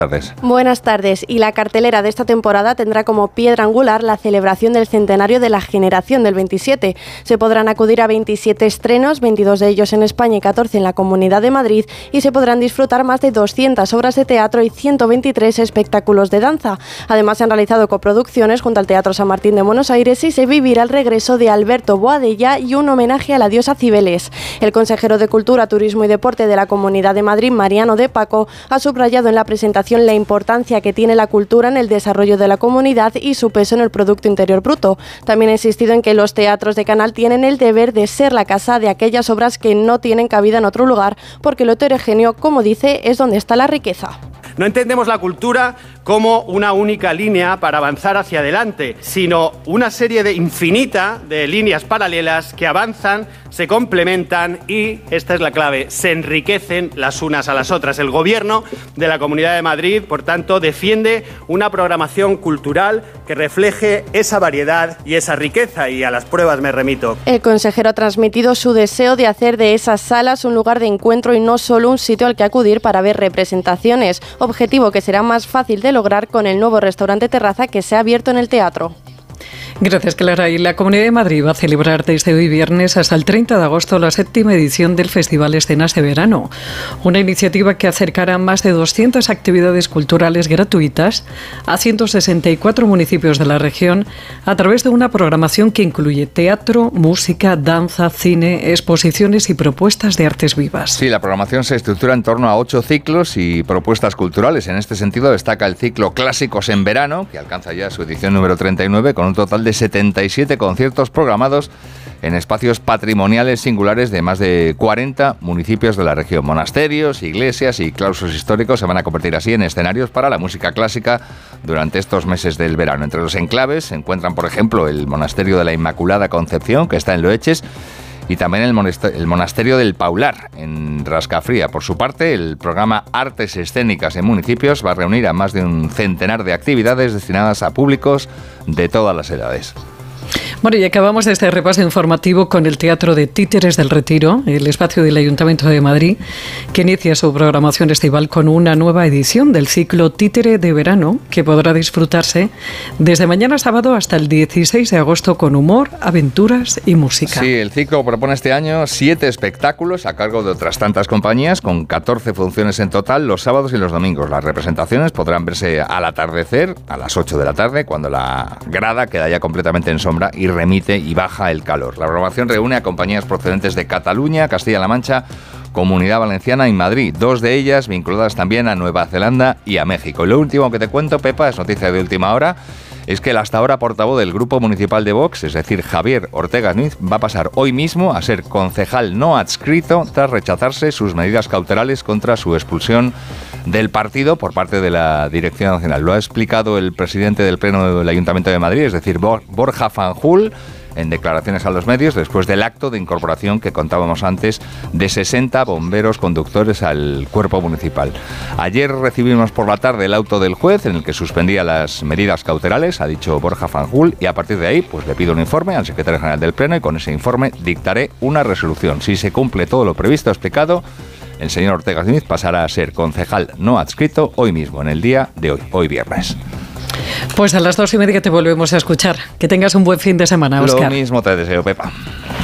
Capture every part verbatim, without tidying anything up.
Tardes. Buenas tardes. Y la cartelera de esta temporada tendrá como piedra angular la celebración del centenario de la Generación del veintisiete. Se podrán acudir a veintisiete estrenos, veintidós de ellos en España y catorce en la Comunidad de Madrid, y se podrán disfrutar más de doscientas obras de teatro y ciento veintitrés espectáculos de danza. Además, se han realizado coproducciones junto al Teatro San Martín de Buenos Aires y se vivirá el regreso de Alberto Boadella y un homenaje a la diosa Cibeles. El consejero de Cultura, Turismo y Deporte de la Comunidad de Madrid, Mariano de Paco, ha subrayado en la presentación la importancia que tiene la cultura en el desarrollo de la comunidad y su peso en el Producto Interior Bruto. También ha insistido en que los teatros de Canal tienen el deber de ser la casa de aquellas obras que no tienen cabida en otro lugar, porque lo heterogéneo, como dice, es donde está la riqueza. No entendemos la cultura como una única línea para avanzar hacia adelante, sino una serie de infinita de líneas paralelas que avanzan, se complementan y, esta es la clave, se enriquecen las unas a las otras. El Gobierno de la Comunidad de Madrid, por tanto, defiende una programación cultural que refleje esa variedad y esa riqueza, y a las pruebas me remito. El consejero ha transmitido su deseo de hacer de esas salas un lugar de encuentro y no solo un sitio al que acudir para ver representaciones, objetivo que será más fácil de lograr con el nuevo restaurante terraza que se ha abierto en el teatro. Gracias, Clara. Y la Comunidad de Madrid va a celebrar desde hoy viernes hasta el treinta de agosto la séptima edición del Festival Escenas de Verano, una iniciativa que acercará más de doscientas actividades culturales gratuitas a ciento sesenta y cuatro municipios de la región a través de una programación que incluye teatro, música, danza, cine, exposiciones y propuestas de artes vivas. Sí, la programación se estructura en torno a ocho ciclos y propuestas culturales. En este sentido destaca el ciclo Clásicos en Verano, que alcanza ya su edición número treinta y nueve, con un total de setenta y siete conciertos programados en espacios patrimoniales singulares de más de cuarenta municipios de la región. Monasterios, iglesias y claustros históricos se van a convertir así en escenarios para la música clásica durante estos meses del verano. Entre los enclaves se encuentran, por ejemplo, el Monasterio de la Inmaculada Concepción, que está en Loeches, y también el monasterio, el monasterio del Paular, en Rascafría. Por su parte, el programa Artes Escénicas en Municipios va a reunir a más de un centenar de actividades destinadas a públicos de todas las edades. Bueno, y acabamos este repaso informativo con el Teatro de Títeres del Retiro, el espacio del Ayuntamiento de Madrid, que inicia su programación estival con una nueva edición del ciclo Títere de Verano, que podrá disfrutarse desde mañana sábado hasta el dieciséis de agosto con humor, aventuras y música. Sí, el ciclo propone este año siete espectáculos a cargo de otras tantas compañías, con catorce funciones en total los sábados y los domingos. Las representaciones podrán verse al atardecer, a las ocho de la tarde, cuando la grada queda ya completamente en sombra y remite y baja el calor. La programación reúne a compañías procedentes de Cataluña, Castilla-La Mancha, Comunidad Valenciana y Madrid, dos de ellas vinculadas también a Nueva Zelanda y a México. Y lo último que te cuento, Pepa, es noticia de última hora, es que el hasta ahora portavoz del Grupo Municipal de Vox, es decir, Javier Ortega Smith, va a pasar hoy mismo a ser concejal no adscrito tras rechazarse sus medidas cautelares contra su expulsión del partido por parte de la Dirección Nacional. Lo ha explicado el presidente del Pleno del Ayuntamiento de Madrid, es decir, Borja Fanjul, en declaraciones a los medios después del acto de incorporación que contábamos antes de sesenta bomberos conductores al cuerpo municipal. Ayer recibimos por la tarde el auto del juez en el que suspendía las medidas cautelares, ha dicho Borja Fanjul, y a partir de ahí pues le pido un informe al secretario general del Pleno y con ese informe dictaré una resolución. Si se cumple todo lo previsto explicado, el señor Ortega Smith pasará a ser concejal no adscrito hoy mismo, en el día de hoy, hoy viernes. Pues a las dos y media te volvemos a escuchar. Que tengas un buen fin de semana, Óscar. Lo mismo te deseo, Pepa.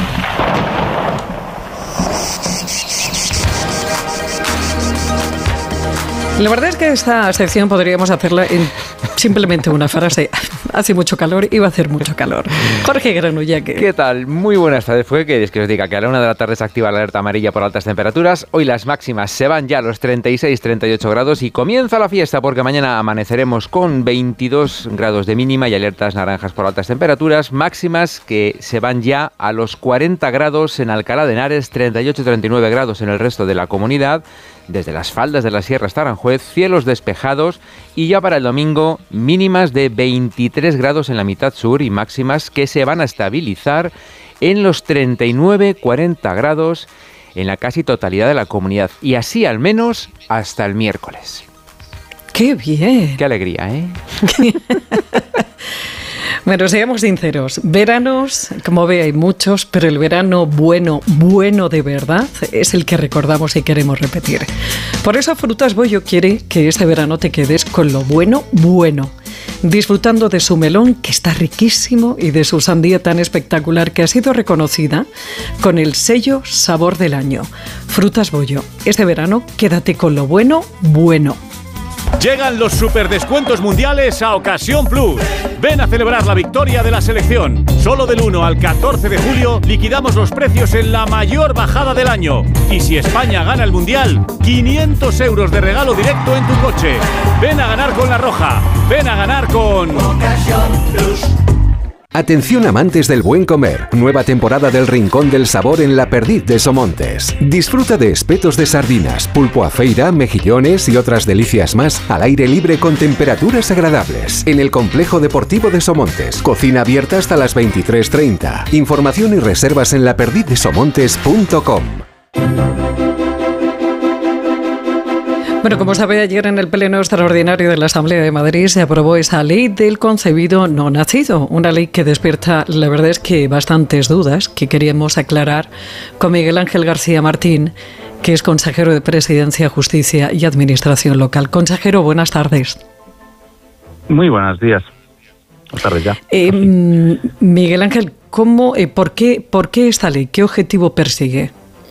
La verdad es que esta sección podríamos hacerla en simplemente una frase. Hace mucho calor y va a hacer mucho calor. Jorge Granullaque. ¿Qué tal? Muy buenas tardes. ¿Qué queréis que os diga? Que a la una de la tarde se activa la alerta amarilla por altas temperaturas. Hoy las máximas se van ya a los treinta y seis, treinta y ocho grados y comienza la fiesta porque mañana amaneceremos con veintidós grados de mínima y alertas naranjas por altas temperaturas. Máximas que se van ya a los cuarenta grados en Alcalá de Henares, treinta y ocho, treinta y nueve grados en el resto de la comunidad. Desde las faldas de la Sierra hasta Aranjuez, cielos despejados y ya para el domingo mínimas de veintitrés grados en la mitad sur y máximas que se van a estabilizar en los treinta y nueve, cuarenta grados en la casi totalidad de la comunidad y así al menos hasta el miércoles. ¡Qué bien! ¡Qué alegría, eh! Bueno, seamos sinceros, veranos, como ve, hay muchos, pero el verano bueno, bueno de verdad, es el que recordamos y queremos repetir. Por eso Frutas Bollo quiere que este verano te quedes con lo bueno, bueno, disfrutando de su melón, que está riquísimo, y de su sandía tan espectacular que ha sido reconocida con el sello Sabor del Año. Frutas Bollo, este verano quédate con lo bueno, bueno. Llegan los superdescuentos mundiales a Ocasión Plus. Ven a celebrar la victoria de la selección. Solo del uno al catorce de julio liquidamos los precios en la mayor bajada del año. Y si España gana el mundial, quinientos euros de regalo directo en tu coche. Ven a ganar con La Roja. Ven a ganar con Ocasión Plus. Atención amantes del buen comer, nueva temporada del Rincón del Sabor en La Perdiz de Somontes. Disfruta de espetos de sardinas, pulpo a feira, mejillones y otras delicias más al aire libre con temperaturas agradables. En el Complejo Deportivo de Somontes, cocina abierta hasta las veintitrés treinta. Información y reservas en la perdiz de somontes punto com. Bueno, como sabe, ayer en el Pleno Extraordinario de la Asamblea de Madrid se aprobó esa ley del concebido no nacido, una ley que despierta, la verdad es que bastantes dudas que queríamos aclarar con Miguel Ángel García Martín, que es consejero de Presidencia, Justicia y Administración Local. Consejero, buenas tardes. Muy buenos días. Buenas tardes ya. Eh, Miguel Ángel, ¿cómo, eh, por qué, por qué esta ley? ¿Qué objetivo persigue?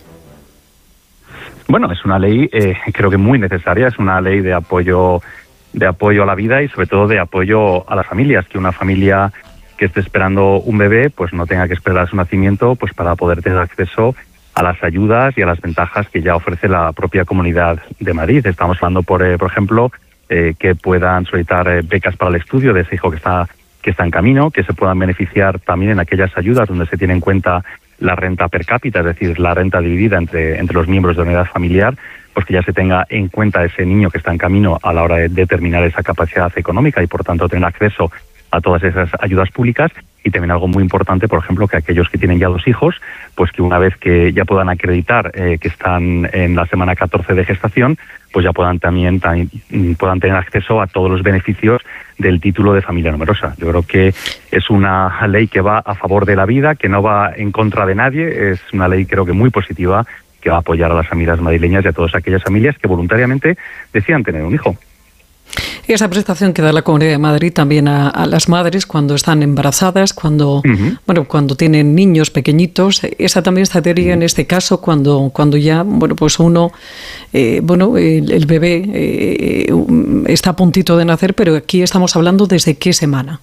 Bueno, es una ley eh, creo que muy necesaria, es una ley de apoyo de apoyo a la vida y sobre todo de apoyo a las familias, que una familia que esté esperando un bebé pues no tenga que esperar a su nacimiento pues para poder tener acceso a las ayudas y a las ventajas que ya ofrece la propia Comunidad de Madrid. Estamos hablando, por, eh, por ejemplo, eh, que puedan solicitar eh, becas para el estudio de ese hijo que está, que está en camino, que se puedan beneficiar también en aquellas ayudas donde se tiene en cuenta la renta per cápita, es decir, la renta dividida entre, entre los miembros de la unidad familiar, pues que ya se tenga en cuenta ese niño que está en camino a la hora de determinar esa capacidad económica y, por tanto, tener acceso a todas esas ayudas públicas. Y también algo muy importante, por ejemplo, que aquellos que tienen ya dos hijos, pues que una vez que ya puedan acreditar eh, que están en la semana catorce de gestación, pues ya puedan también, también puedan tener acceso a todos los beneficios del título de familia numerosa. Yo creo que es una ley que va a favor de la vida, que no va en contra de nadie, es una ley creo que muy positiva, que va a apoyar a las familias madrileñas y a todas aquellas familias que voluntariamente decidan tener un hijo. Y esa prestación que da la Comunidad de Madrid también a, a las madres cuando están embarazadas, cuando uh-huh. bueno, cuando tienen niños pequeñitos, esa también estaría uh-huh. en este caso cuando cuando ya bueno pues uno eh, bueno el, el bebé eh, está a puntito de nacer, pero aquí estamos hablando desde qué semana.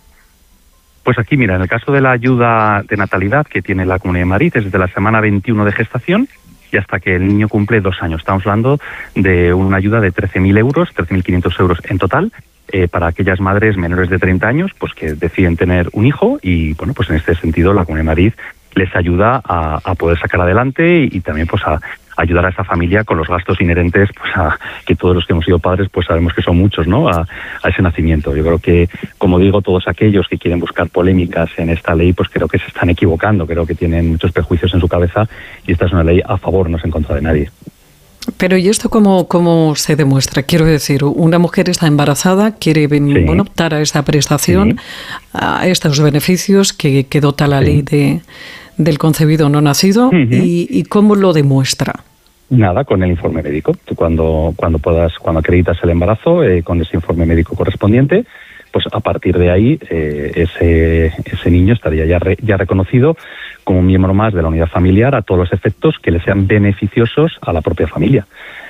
Pues aquí, mira, en el caso de la ayuda de natalidad que tiene la Comunidad de Madrid es desde la semana veintiuno de gestación y hasta que el niño cumple dos años. Estamos hablando de una ayuda de trece mil euros, trece mil quinientos euros en total, eh, para aquellas madres menores de treinta años pues que deciden tener un hijo y, bueno, pues en este sentido la Comunidad de Madrid les ayuda a, a poder sacar adelante y, y también pues a ayudar a esa familia con los gastos inherentes pues a que todos los que hemos sido padres pues sabemos que son muchos, ¿no? A, a ese nacimiento. Yo creo que, como digo, todos aquellos que quieren buscar polémicas en esta ley pues creo que se están equivocando, creo que tienen muchos prejuicios en su cabeza y esta es una ley a favor, no es en contra de nadie. Pero ¿y esto cómo, cómo se demuestra? Quiero decir, una mujer está embarazada, quiere sí. bueno, optar a esa prestación, sí. a estos beneficios que, que dota la sí. ley de del concebido no nacido, uh-huh. y, y ¿cómo lo demuestra? Nada, con el informe médico. Tú cuando cuando puedas cuando acreditas el embarazo eh, con ese informe médico correspondiente, pues a partir de ahí eh, ese ese niño estaría ya re, ya reconocido como un miembro más de la unidad familiar a todos los efectos que le sean beneficiosos a la propia familia.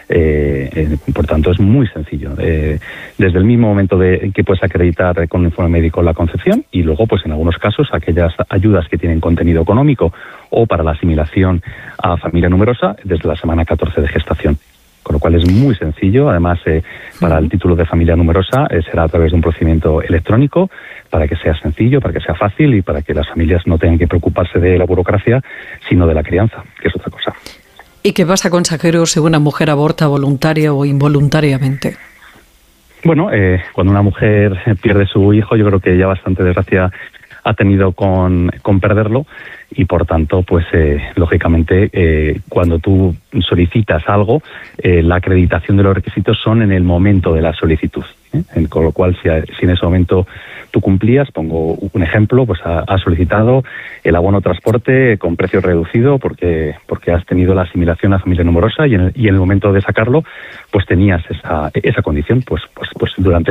Eh, eh, por tanto, es muy sencillo. Eh, desde el mismo momento de que puedes acreditar con un informe médico la concepción y luego, pues en algunos casos, aquellas ayudas que tienen contenido económico o para la asimilación a familia numerosa desde la semana catorce de gestación. Con lo cual es muy sencillo. Además, eh, para el título de familia numerosa eh, será a través de un procedimiento electrónico para que sea sencillo, para que sea fácil y para que las familias no tengan que preocuparse de la burocracia, sino de la crianza, que es otra cosa. ¿Y qué pasa, consejero, si una mujer aborta voluntaria o involuntariamente? Bueno, eh, cuando una mujer pierde su hijo, yo creo que ya bastante desgracia ha tenido con, con perderlo y por tanto, pues eh, lógicamente eh, cuando tú solicitas algo, eh, la acreditación de los requisitos son en el momento de la solicitud, ¿eh? En, con lo cual si, si en ese momento tú cumplías, pongo un ejemplo, pues ha, ha solicitado el abono transporte con precio reducido porque porque has tenido la asimilación a familia numerosa y en el, y en el momento de sacarlo, pues tenías esa esa condición, pues pues pues durante